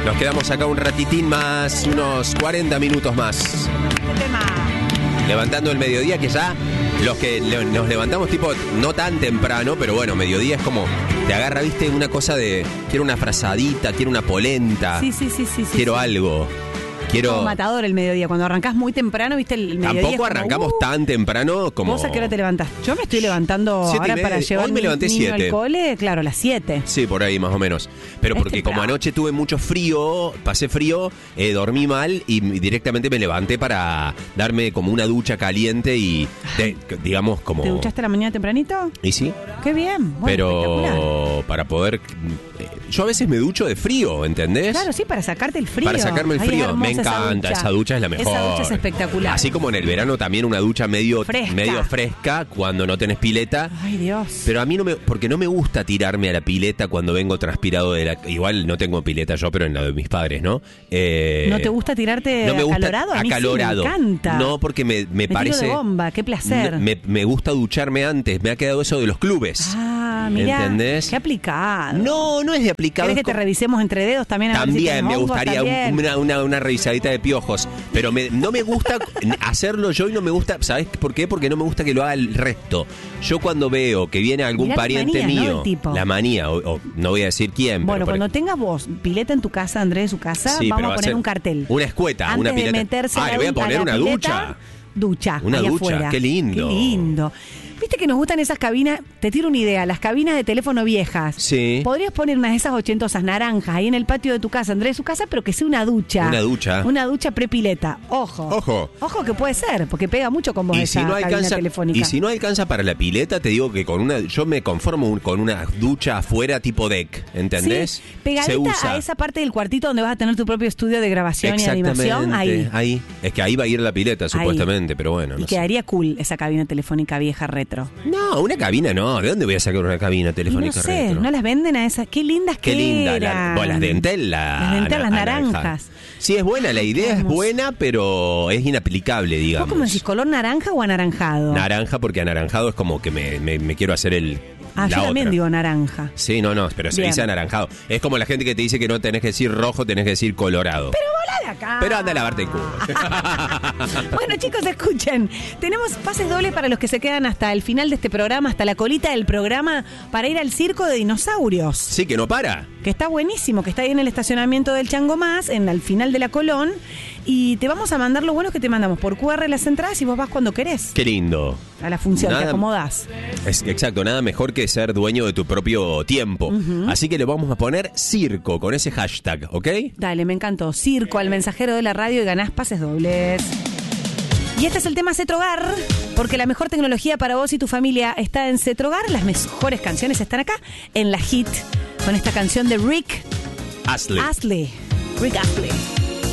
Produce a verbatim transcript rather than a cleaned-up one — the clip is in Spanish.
Nos quedamos acá un ratitín más, unos cuarenta minutos más. Tema. Levantando el mediodía, que ya los que le- nos levantamos tipo no tan temprano, pero bueno, mediodía es como te agarra, viste, una cosa de quiero una frazadita, quiero una polenta, Sí, sí, sí, sí. sí quiero sí. algo. Quiero. Como matador el mediodía. Cuando arrancás muy temprano, viste, el mediodía. Tampoco es como, arrancamos uh, tan temprano como. ¿Vos a qué hora te levantás? Yo me estoy levantando Siete y ahora media. para llevar Hoy me mi levanté niño siete. al cole, claro, a las siete. Sí, por ahí más o menos. Pero Es porque temprano. como anoche tuve mucho frío, pasé frío, eh, dormí mal y m- directamente me levanté para darme como una ducha caliente y, de- digamos, como... ¿Te duchaste a la mañana tempranito? Y sí, Qué bien. Bueno, espectacular. pero para poder... eh, Yo a veces me ducho de frío, ¿entendés? Claro, sí, para sacarte el frío. Para sacarme el Ay, es frío. Me hermosa esa encanta, ducha. esa ducha es la mejor. Esa ducha es espectacular. Así como en el verano también una ducha medio Fresca. medio fresca cuando no tenés pileta. Ay, Dios. Pero a mí no me, porque no me gusta tirarme a la pileta cuando vengo transpirado de la, igual no tengo pileta yo, pero en la de mis padres, ¿no? Eh, ¿No te gusta tirarte no me gusta acalorado? A mí sí, acalorado. me encanta. No, porque me, me Me tiro parece. de bomba, qué placer. No, Me, me gusta ducharme antes, me ha quedado eso de los clubes. Ah, mira. ¿Entendés? Qué aplicado. No, no es de aplicado. ¿Querés que es te como- revisemos entre dedos también? A ver si También tenés me hongos? gustaría También. una, una, una revisadita de piojos. Pero me- no me gusta hacerlo yo y no me gusta. ¿Sabes por qué? Porque no me gusta que lo haga el resto. Yo cuando veo que viene algún Mirá las pariente manías, ¿no? mío, del tipo. la manía, o, o no voy a decir quién. Bueno, pero por cuando tengas vos pileta en tu casa, Andrés, de su casa, Sí, pero vamos va a a poner ser un cartel. una escueta, Antes una pileta. de meterse Ah, a la le voy a du- poner la una pileta, ducha. Ducha, Una ahí ducha, afuera. qué lindo. Qué lindo. Viste que nos gustan esas cabinas, te tiro una idea, las cabinas de teléfono viejas. Sí. Podrías poner unas de esas ochentosas naranjas ahí en el patio de tu casa, Andrés, de su casa, pero que sea una ducha. Una ducha. Una ducha prepileta. Ojo. Ojo. Ojo que puede ser, porque pega mucho con vos Y esa si, no cabina alcanza, telefónica. y si no alcanza para la pileta, te digo que con una, yo me conformo un- con una ducha afuera tipo deck, ¿entendés? Sí, pegadita Se usa. a esa parte del cuartito donde vas a tener tu propio estudio de grabación y animación, ahí. ahí. Es que ahí va a ir la pileta, supuestamente, pero bueno. Y No sé. quedaría cool esa cabina telefónica vieja retro. No, una cabina no. ¿De dónde voy a sacar una cabina Y telefónica no sé, retro? no las venden a esas. Qué lindas Qué que linda. La, eran. bueno, las de Entel, la, Las de Entel, las la- naranjas. Sí, es buena, la idea es hermoso. buena, pero es inaplicable, ¿Vos digamos. cómo decís, color naranja o anaranjado? Naranja, porque anaranjado es como que me, me- me quiero hacer el. ah, la yo también otra. digo naranja. Sí, no, no, pero se Bien. dice anaranjado. Es como la gente que te dice que no tenés que decir rojo, tenés que decir colorado. Pero volá de acá. Pero anda a lavarte el culo. Bueno, chicos, escuchen. Tenemos pases dobles para los que se quedan hasta el final de este programa, hasta la colita del programa, para ir al circo de dinosaurios. Sí, que no para. Que está buenísimo, que está ahí en el estacionamiento del Chango Más, en al final de la Colón. Y te vamos a mandar lo bueno que te mandamos por Q R las entradas y vos vas cuando querés. Qué lindo. A la función, te Nada- acomodás. Es, exacto, nada mejor que ser dueño de tu propio tiempo. Así que le vamos a poner circo con ese hashtag, ¿ok? Dale, me encantó. Circo al mensajero de la radio y ganás pases dobles. Y este es el tema Cetrogar, porque la mejor tecnología para vos y tu familia está en Cetrogar. Las mejores canciones están acá en la hit, con esta canción de Rick Ashley. Astley. Rick Astley.